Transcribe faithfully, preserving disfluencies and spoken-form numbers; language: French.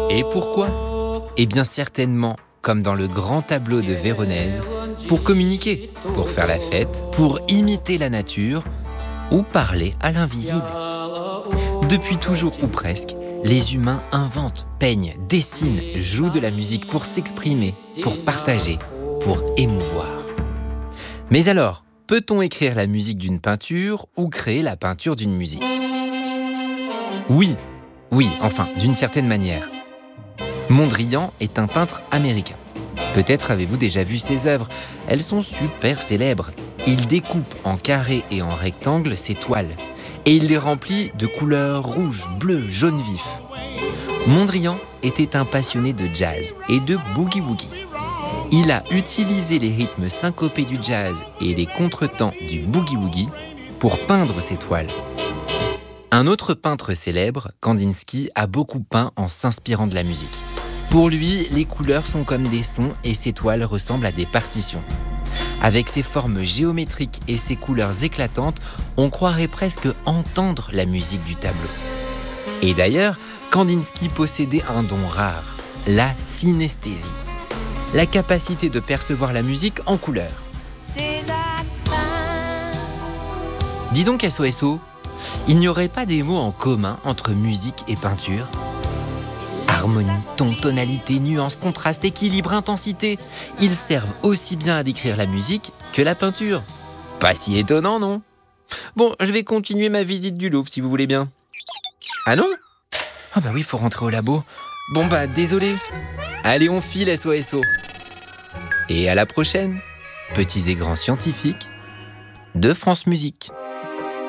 Et pourquoi ? Eh bien certainement, comme dans le grand tableau de Véronèse, pour communiquer, pour faire la fête, pour imiter la nature ou parler à l'invisible. Depuis toujours ou presque, les humains inventent, peignent, dessinent, jouent de la musique pour s'exprimer, pour partager, pour émouvoir. Mais alors, peut-on écrire la musique d'une peinture ou créer la peinture d'une musique ? Oui, oui, enfin, d'une certaine manière. Mondrian est un peintre américain. Peut-être avez-vous déjà vu ses œuvres, elles sont super célèbres. Il découpe en carrés et en rectangles ses toiles, et il les remplit de couleurs rouge, bleu, jaune vif. Mondrian était un passionné de jazz et de boogie-woogie. Il a utilisé les rythmes syncopés du jazz et les contretemps du boogie-woogie pour peindre ses toiles. Un autre peintre célèbre, Kandinsky, a beaucoup peint en s'inspirant de la musique. Pour lui, les couleurs sont comme des sons et ses toiles ressemblent à des partitions. Avec ses formes géométriques et ses couleurs éclatantes, on croirait presque entendre la musique du tableau. Et d'ailleurs, Kandinsky possédait un don rare, la synesthésie, la capacité de percevoir la musique en couleurs. Dis donc S O S O, il n'y aurait pas des mots en commun entre musique et peinture ? Harmonie, ton, tonalité, nuance, contraste, équilibre, intensité, ils servent aussi bien à décrire la musique que la peinture. Pas si étonnant, non ? Bon, je vais continuer ma visite du Louvre si vous voulez bien. Ah non ? Ah bah oui, faut rentrer au labo. Bon bah désolé. Allez, on file S O S O. Et à la prochaine, petits et grands scientifiques de France Musique.